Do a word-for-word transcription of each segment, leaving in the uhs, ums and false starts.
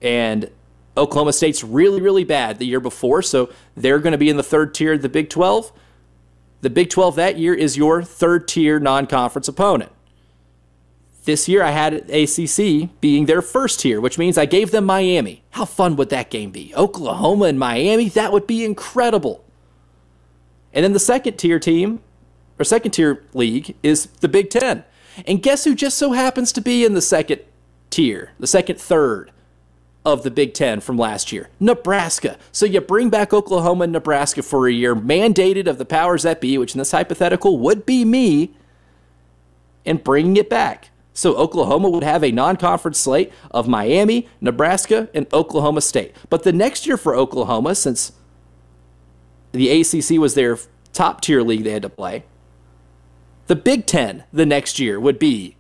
And Oklahoma State's really, really bad the year before, so they're going to be in the third tier of the Big twelve. The Big twelve that year is your third-tier non-conference opponent. This year I had A C C being their first tier, which means I gave them Miami. How fun would that game be? Oklahoma and Miami? That would be incredible. And then the second-tier team, or second-tier league, is the Big Ten. And guess who just so happens to be in the second tier, the second third of the Big Ten from last year? Nebraska. So you bring back Oklahoma and Nebraska for a year, mandated of the powers that be, which in this hypothetical would be me, and bringing it back. So Oklahoma would have a non-conference slate of Miami, Nebraska, and Oklahoma State. But the next year for Oklahoma, since the A C C was their top-tier league they had to play, the Big Ten the next year would be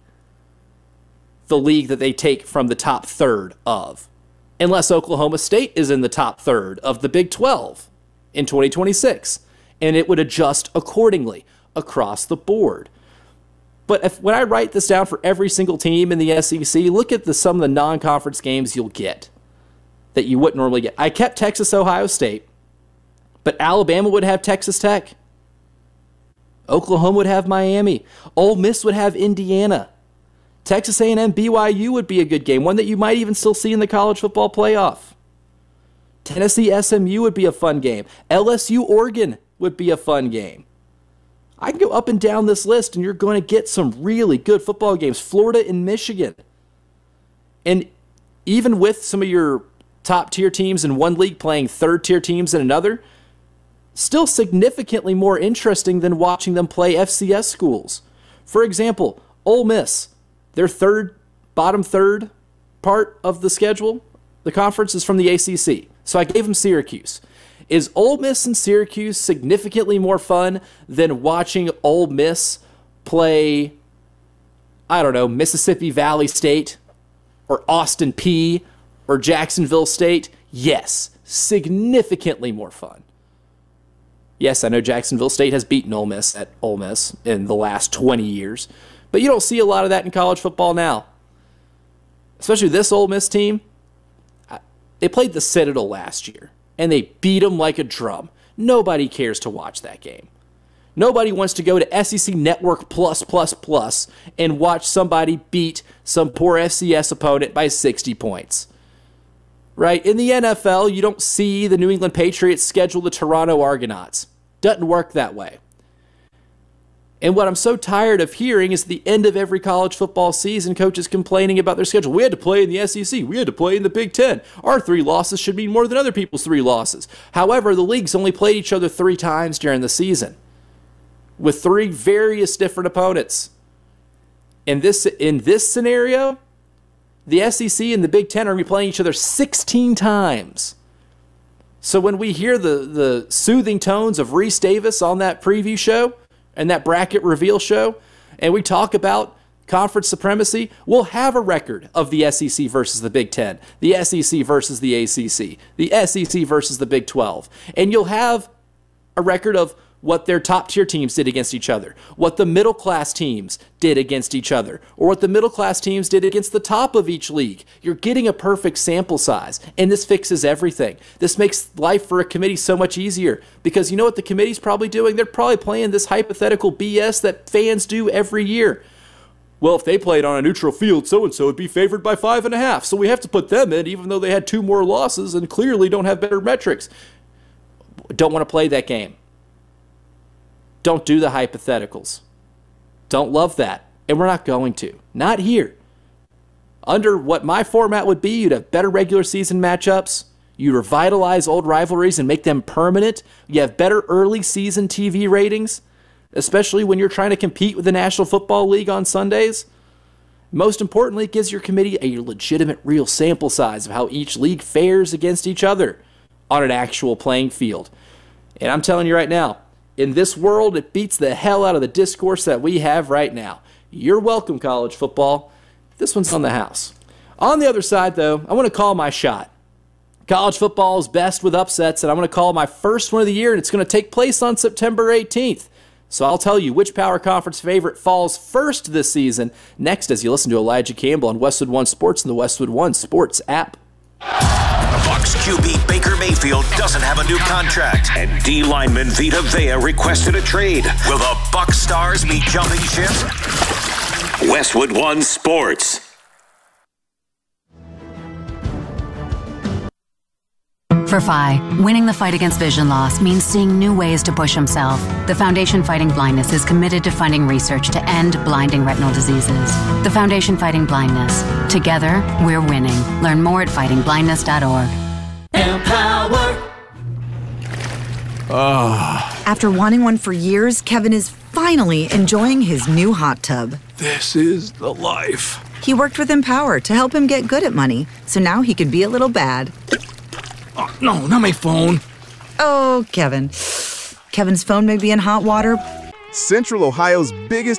the league that they take from the top third of, unless Oklahoma State is in the top third of the Big twelve in twenty twenty-six, and it would adjust accordingly across the board. But if, when I write this down for every single team in the S E C, look at the, some of the non-conference games you'll get that you wouldn't normally get. I kept Texas, Ohio State, but Alabama would have Texas Tech. Oklahoma would have Miami. Ole Miss would have Indiana. Texas A and M B Y U would be a good game, one that you might even still see in the college football playoff. Tennessee S M U would be a fun game. L S U Oregon would be a fun game. I can go up and down this list, and you're going to get some really good football games. Florida and Michigan. And even with some of your top-tier teams in one league playing third-tier teams in another, still significantly more interesting than watching them play F C S schools. For example, Ole Miss, their third, bottom third part of the schedule, the conference is from the A C C. So I gave them Syracuse. Is Ole Miss and Syracuse significantly more fun than watching Ole Miss play, I don't know, Mississippi Valley State or Austin Peay or Jacksonville State? Yes, significantly more fun. Yes, I know Jacksonville State has beaten Ole Miss at Ole Miss in the last twenty years, but you don't see a lot of that in college football now. Especially this Ole Miss team. They played the Citadel last year, and they beat them like a drum. Nobody cares to watch that game. Nobody wants to go to S E C Network Plus Plus Plus and watch somebody beat some poor F C S opponent by sixty points. Right? In the N F L, you don't see the New England Patriots schedule the Toronto Argonauts. Doesn't work that way. And what I'm so tired of hearing is at the end of every college football season, coaches complaining about their schedule. We had to play in the S E C. We had to play in the Big Ten. Our three losses should mean more than other people's three losses. However, the leagues only played each other three times during the season with three various different opponents. In this, in this scenario, the S E C and the Big Ten are going to be playing each other sixteen times. So when we hear the, the soothing tones of Reese Davis on that preview show and that bracket reveal show, and we talk about conference supremacy, we'll have a record of the S E C versus the Big Ten, the S E C versus the A C C, the S E C versus the Big twelve. And you'll have a record of what their top-tier teams did against each other, what the middle-class teams did against each other, or what the middle-class teams did against the top of each league. You're getting a perfect sample size, and this fixes everything. This makes life for a committee so much easier, because you know what the committee's probably doing? They're probably playing this hypothetical B S that fans do every year. Well, if they played on a neutral field, so-and-so would be favored by five and a half, so we have to put them in, even though they had two more losses and clearly don't have better metrics. Don't want to play that game. Don't do the hypotheticals. Don't love that. And we're not going to. Not here. Under what my format would be, you'd have better regular season matchups. You revitalize old rivalries and make them permanent. You have better early season T V ratings, especially when you're trying to compete with the National Football League on Sundays. Most importantly, it gives your committee a legitimate real sample size of how each league fares against each other on an actual playing field. And I'm telling you right now, in this world, it beats the hell out of the discourse that we have right now. You're welcome, college football. This one's on the house. On the other side, though, I want to call my shot. College football is best with upsets, and I'm going to call my first one of the year, and it's going to take place on September eighteenth. So I'll tell you which Power Conference favorite falls first this season next as you listen to Elijah Campbell on Westwood One Sports and the Westwood One Sports app. Bucs Q B Baker Mayfield doesn't have a new contract, and D lineman Vita Vea requested a trade. Will the Bucs stars be jumping ship? Westwood One Sports. For Phi, winning the fight against vision loss means seeing new ways to push himself. The Foundation Fighting Blindness is committed to funding research to end blinding retinal diseases. The Foundation Fighting Blindness. Together, we're winning. Learn more at fighting blindness dot org. Empower. Oh. After wanting one for years, Kevin is finally enjoying his new hot tub. This is the life. He worked with Empower to help him get good at money, so now he could be a little bad. Oh, no, not my phone. Oh, Kevin. Kevin's phone may be in hot water. Central Ohio's biggest